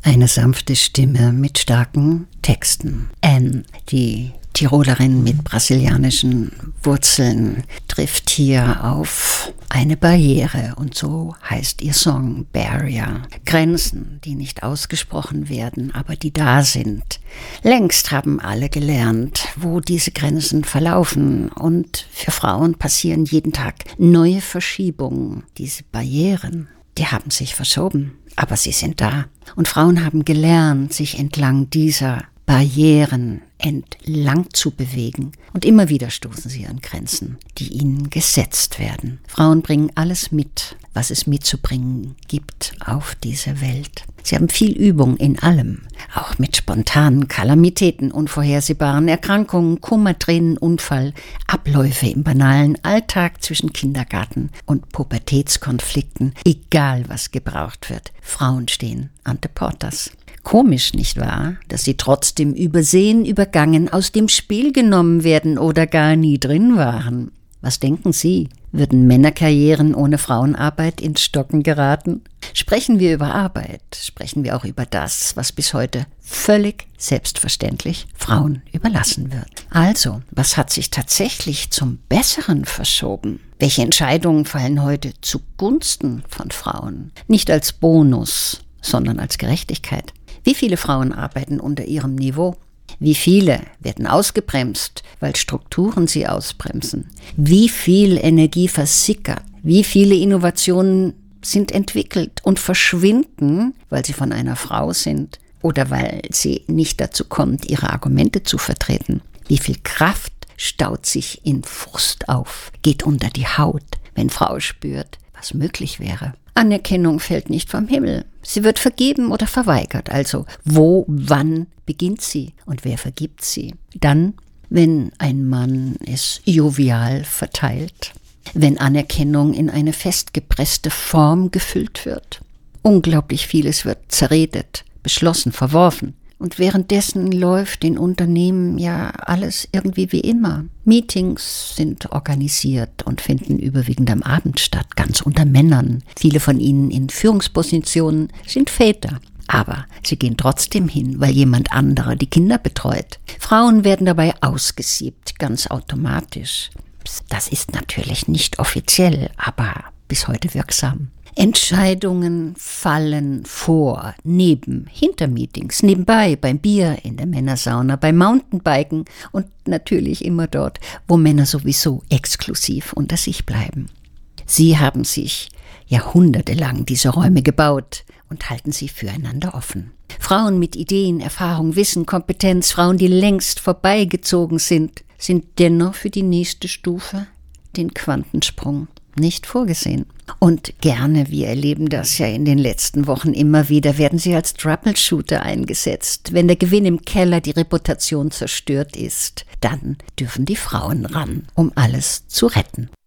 Eine sanfte Stimme mit starken Texten. Anne, die Tirolerin mit brasilianischen Wurzeln, trifft hier auf eine Barriere und so heißt ihr Song Barrier. Grenzen, die nicht ausgesprochen werden, aber die da sind. Längst haben alle gelernt, wo diese Grenzen verlaufen und für Frauen passieren jeden Tag neue Verschiebungen. Diese Barrieren, die haben sich verschoben, aber sie sind da. Und Frauen haben gelernt, sich entlang dieser Barrieren entlang zu bewegen. Und immer wieder stoßen sie an Grenzen, die ihnen gesetzt werden. Frauen bringen alles mit, was es mitzubringen gibt auf dieser Welt. Sie haben viel Übung in allem, auch mit spontanen Kalamitäten, unvorhersehbaren Erkrankungen, Kummer, Tränen, Unfall, Abläufe im banalen Alltag zwischen Kindergarten und Pubertätskonflikten, egal was gebraucht wird. Frauen stehen ante portas. Komisch, nicht wahr, dass sie trotzdem übersehen, übergangen, aus dem Spiel genommen werden oder gar nie drin waren. Was denken Sie? Würden Männerkarrieren ohne Frauenarbeit ins Stocken geraten? Sprechen wir über Arbeit, sprechen wir auch über das, was bis heute völlig selbstverständlich Frauen überlassen wird. Also, was hat sich tatsächlich zum Besseren verschoben? Welche Entscheidungen fallen heute zugunsten von Frauen? Nicht als Bonus, sondern als Gerechtigkeit. Wie viele Frauen arbeiten unter ihrem Niveau? Wie viele werden ausgebremst, weil Strukturen sie ausbremsen? Wie viel Energie versickert? Wie viele Innovationen sind entwickelt und verschwinden, weil sie von einer Frau sind oder weil sie nicht dazu kommt, ihre Argumente zu vertreten? Wie viel Kraft staut sich in Frust auf, geht unter die Haut, wenn Frau spürt, was möglich wäre? Anerkennung fällt nicht vom Himmel. Sie wird vergeben oder verweigert. Also wo, wann beginnt sie und wer vergibt sie? Dann, wenn ein Mann es jovial verteilt, wenn Anerkennung in eine festgepresste Form gefüllt wird. Unglaublich vieles wird zerredet, beschlossen, verworfen. Und währenddessen läuft in Unternehmen ja alles irgendwie wie immer. Meetings sind organisiert und finden überwiegend am Abend statt, ganz unter Männern. Viele von ihnen in Führungspositionen sind Väter. Aber sie gehen trotzdem hin, weil jemand anderer die Kinder betreut. Frauen werden dabei ausgesiebt, ganz automatisch. Das ist natürlich nicht offiziell, aber bis heute wirksam. Entscheidungen fallen vor, neben, hinter Meetings, nebenbei, beim Bier, in der Männersauna, beim Mountainbiken und natürlich immer dort, wo Männer sowieso exklusiv unter sich bleiben. Sie haben sich jahrhundertelang diese Räume gebaut und halten sie füreinander offen. Frauen mit Ideen, Erfahrung, Wissen, Kompetenz, Frauen, die längst vorbeigezogen sind dennoch für die nächste Stufe, den Quantensprung, nicht vorgesehen. Und gerne, wir erleben das ja in den letzten Wochen immer wieder, werden sie als Troubleshooter eingesetzt. Wenn der Gewinn im Keller, die Reputation zerstört ist, dann dürfen die Frauen ran, um alles zu retten.